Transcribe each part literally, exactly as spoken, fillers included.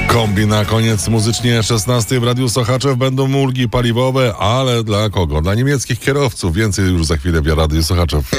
Kombi na koniec muzycznie szesnastej w Radiu Sochaczew. Będą ulgi paliwowe, ale dla kogo? Dla niemieckich kierowców. Więcej już za chwilę w Radiu Sochaczew.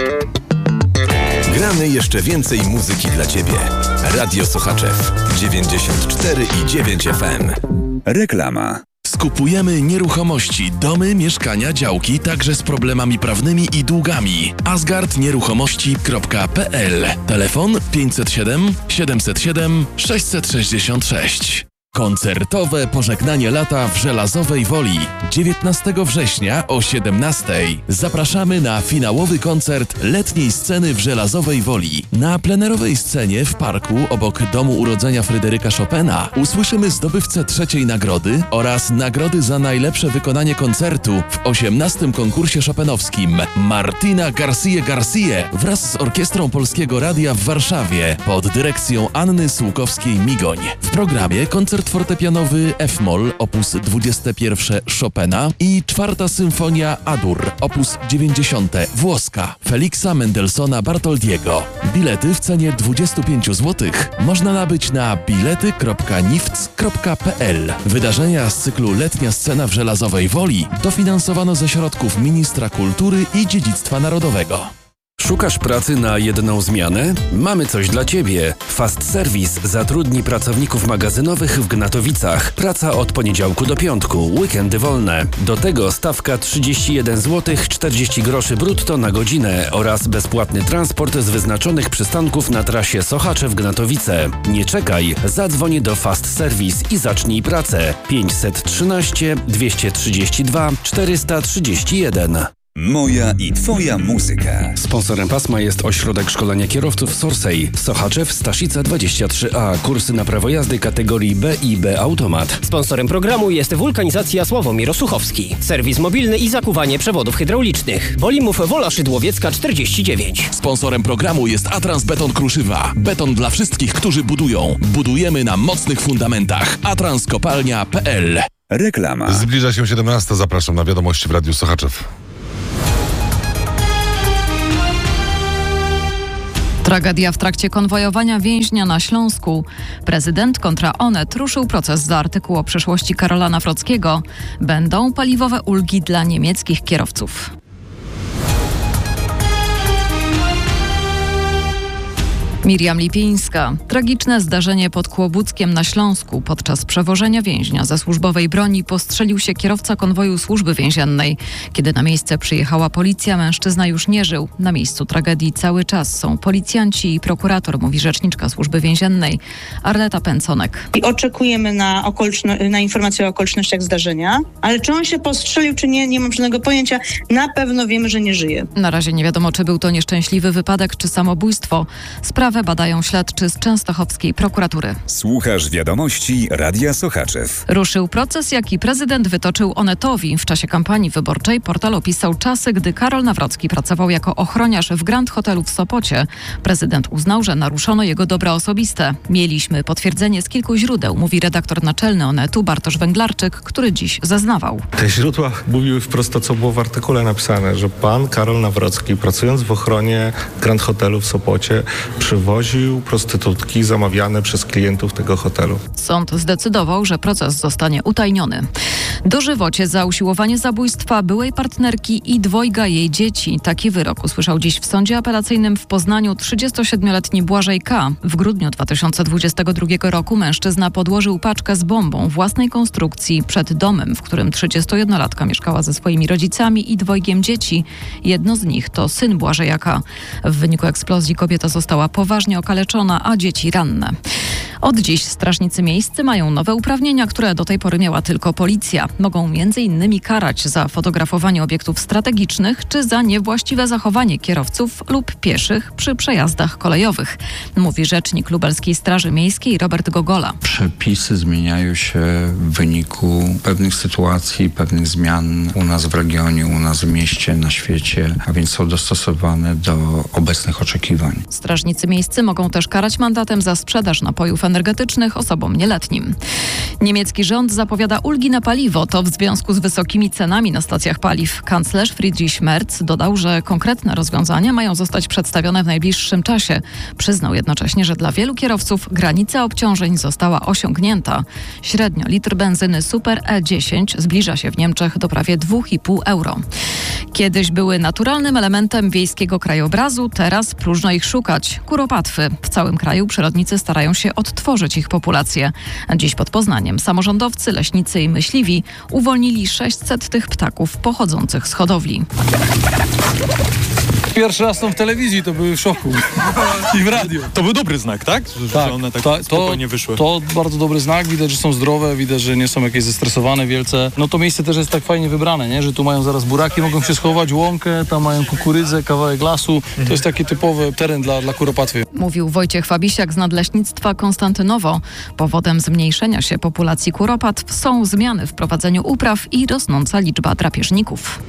Gramy jeszcze więcej muzyki dla Ciebie. Radio Sochaczew dziewięćdziesiąt cztery i dziewięć F M. Reklama. Skupujemy nieruchomości, domy, mieszkania, działki, także z problemami prawnymi i długami. asgard nieruchomości kropka p l. Telefon pięćset siedem siedemset siedem sześćset sześćdziesiąt sześć. Koncertowe pożegnanie lata w Żelazowej Woli. dziewiętnastego września o siedemnastej. Zapraszamy na finałowy koncert letniej sceny w Żelazowej Woli. Na plenerowej scenie w parku obok Domu Urodzenia Fryderyka Chopina usłyszymy zdobywcę trzeciej nagrody oraz nagrody za najlepsze wykonanie koncertu w osiemnastym konkursie chopinowskim Martina García García wraz z Orkiestrą Polskiego Radia w Warszawie pod dyrekcją Anny Słukowskiej-Migoń. W programie koncert fortepianowy F-moll opus dwudzieste pierwsze Chopina i czwarta symfonia A-dur opus dziewięćdziesiąte włoska Feliksa Mendelssohna Bartoldiego. Bilety w cenie dwadzieścia pięć złotych można nabyć na bilety kropka nifc kropka p l. Wydarzenia z cyklu Letnia Scena w Żelazowej Woli dofinansowano ze środków Ministra Kultury i Dziedzictwa Narodowego. Szukasz pracy na jedną zmianę? Mamy coś dla Ciebie. Fast Service zatrudni pracowników magazynowych w Gnatowicach. Praca od poniedziałku do piątku, weekendy wolne. Do tego stawka trzydzieści jeden złotych czterdzieści groszy brutto na godzinę oraz bezpłatny transport z wyznaczonych przystanków na trasie Sochaczew-Gnatowice. Nie czekaj, zadzwoń do Fast Service i zacznij pracę. pięćset trzynaście dwieście trzydzieści dwa czterysta trzydzieści jeden. Moja i Twoja muzyka. Sponsorem pasma jest Ośrodek Szkolenia Kierowców Sorsej. Sochaczew, Staszica dwadzieścia trzy A. Kursy na prawo jazdy kategorii B i B Automat. Sponsorem programu jest Wulkanizacja Sławomir Osuchowski. Serwis mobilny i zakuwanie przewodów hydraulicznych. Wolimów Wola Szydłowiecka czterdzieści dziewięć. Sponsorem programu jest Atrans Beton Kruszywa. Beton dla wszystkich, którzy budują. Budujemy na mocnych fundamentach. atrans kopalnia kropka p l. Reklama. Zbliża się siedemnasta. Zapraszam na wiadomości w Radiu Sochaczew. Tragedia w trakcie konwojowania więźnia na Śląsku. Prezydent kontra Onet ruszył proces za artykuł o przyszłości Karola Nawrockiego. Będą paliwowe ulgi dla niemieckich kierowców. Miriam Lipińska. Tragiczne zdarzenie pod Kłobuckiem na Śląsku. Podczas przewożenia więźnia ze służbowej broni postrzelił się kierowca konwoju służby więziennej. Kiedy na miejsce przyjechała policja, mężczyzna już nie żył. Na miejscu tragedii cały czas są policjanci i prokurator, mówi rzeczniczka służby więziennej Arleta Pęconek. I oczekujemy na, okoliczno- na informacje o okolicznościach zdarzenia, ale czy on się postrzelił, czy nie, nie mam żadnego pojęcia. Na pewno wiemy, że nie żyje. Na razie nie wiadomo, czy był to nieszczęśliwy wypadek, czy samobójstwo. Sprawę badają śledczy z częstochowskiej prokuratury. Słuchasz wiadomości Radia Sochaczew. Ruszył proces, jaki prezydent wytoczył Onetowi. W czasie kampanii wyborczej portal opisał czasy, gdy Karol Nawrocki pracował jako ochroniarz w Grand Hotelu w Sopocie. Prezydent uznał, że naruszono jego dobra osobiste. Mieliśmy potwierdzenie z kilku źródeł, mówi redaktor naczelny Onetu Bartosz Węglarczyk, który dziś zeznawał. Te źródła mówiły wprost to, co było w artykule napisane, że pan Karol Nawrocki, pracując w ochronie Grand Hotelu w Sopocie, przywoził prostytutki zamawiane przez klientów tego hotelu. Sąd zdecydował, że proces zostanie utajniony. Dożywocie za usiłowanie zabójstwa byłej partnerki i dwojga jej dzieci. Taki wyrok usłyszał dziś w sądzie apelacyjnym w Poznaniu trzydziestosiedmioletni Błażej K. W grudniu dwa tysiące dwudziestego drugiego roku mężczyzna podłożył paczkę z bombą własnej konstrukcji przed domem, w którym trzydziestojednolatka mieszkała ze swoimi rodzicami i dwojgiem dzieci. Jedno z nich to syn Błażeja K. W wyniku eksplozji kobieta została poważnie okaleczona, a dzieci ranne. Od dziś strażnicy miejscy mają nowe uprawnienia, które do tej pory miała tylko policja. Mogą między innymi karać za fotografowanie obiektów strategicznych czy za niewłaściwe zachowanie kierowców lub pieszych przy przejazdach kolejowych, mówi rzecznik Lubelskiej Straży Miejskiej Robert Gogola. Przepisy zmieniają się w wyniku pewnych sytuacji, pewnych zmian u nas w regionie, u nas w mieście, na świecie, a więc są dostosowane do obecnych oczekiwań. Strażnicy miejscy Miejscy mogą też karać mandatem za sprzedaż napojów energetycznych osobom nieletnim. Niemiecki rząd zapowiada ulgi na paliwo. To w związku z wysokimi cenami na stacjach paliw. Kanclerz Friedrich Merz dodał, że konkretne rozwiązania mają zostać przedstawione w najbliższym czasie. Przyznał jednocześnie, że dla wielu kierowców granica obciążeń została osiągnięta. Średnio litr benzyny Super E dziesięć zbliża się w Niemczech do prawie dwa i pół euro. Kiedyś były naturalnym elementem wiejskiego krajobrazu, teraz próżno ich szukać. Kuropatwy. W całym kraju przyrodnicy starają się odtworzyć ich populację. Dziś pod Poznaniem samorządowcy, leśnicy i myśliwi uwolnili sześćset tych ptaków pochodzących z hodowli. Pierwszy raz są w telewizji, to były w szoku. I w radio. To był dobry znak, tak? Że, tak, że one tak ta, to, spokojnie wyszły. To bardzo dobry znak, widać, że są zdrowe, widać, że nie są jakieś zestresowane wielce. No to miejsce też jest tak fajnie wybrane, nie? Że tu mają zaraz buraki, mogą się schować, łąkę, tam mają kukurydzę, kawałek lasu. Mhm. To jest taki typowy teren dla, dla kuropatwy. Mówił Wojciech Fabisiak z Nadleśnictwa Konstantynowo. Powodem zmniejszenia się populacji kuropatw są zmiany w prowadzeniu upraw i rosnąca liczba drapieżników.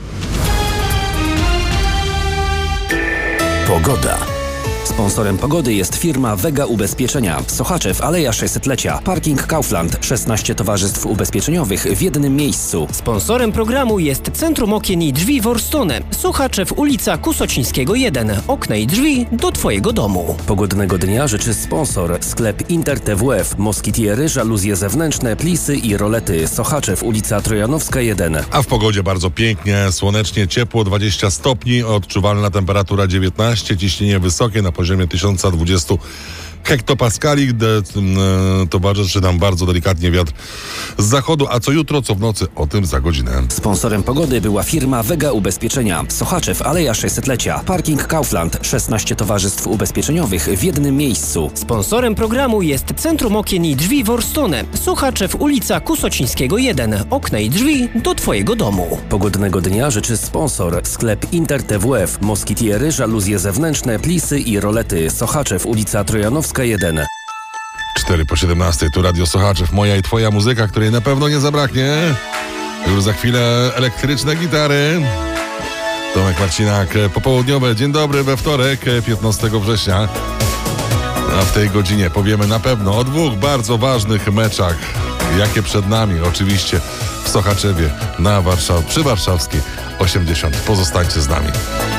Pogoda. Sponsorem pogody jest firma Vega Ubezpieczenia. Sochaczew, Aleja sześćsetlecia. Parking Kaufland. szesnaście towarzystw ubezpieczeniowych w jednym miejscu. Sponsorem programu jest Centrum Okien i Drzwi Worstone. Sochaczew, ulica Kusocińskiego jeden. Okna i drzwi do Twojego domu. Pogodnego dnia życzy sponsor. Sklep Inter T W F. Moskitiery, żaluzje zewnętrzne, plisy i rolety. Sochaczew, ulica Trojanowska jeden. A w pogodzie bardzo pięknie, słonecznie, ciepło, dwadzieścia stopni, odczuwalna temperatura dziewiętnaście, ciśnienie wysokie na poziomie tysiąc dwadzieścia hektopaskali, gdy e, towarzyszy nam bardzo delikatnie wiatr z zachodu. A co jutro, co w nocy, o tym za godzinę. Sponsorem pogody była firma Vega Ubezpieczenia. Sochaczew, Aleja sześćsetlecia. Parking Kaufland. szesnaście towarzystw ubezpieczeniowych w jednym miejscu. Sponsorem programu jest Centrum Okien i Drzwi Worstone. Sochaczew, ulica Kusocińskiego jeden. Okna i drzwi do Twojego domu. Pogodnego dnia życzy sponsor. Sklep Inter T W F. Moskitiery, żaluzje zewnętrzne, plisy i rolety. Sochaczew, ulica Trojanowska jeden. cztery po siedemnastej, tu Radio Sochaczew, moja i twoja muzyka, której na pewno nie zabraknie. Już za chwilę elektryczne gitary. Tomek Marcinak, popołudniowe. Dzień dobry we wtorek, piętnastego września. A w tej godzinie powiemy na pewno o dwóch bardzo ważnych meczach, jakie przed nami, oczywiście w Sochaczewie na Warszaw, przy Warszawskiej osiemdziesiąt. Pozostańcie z nami.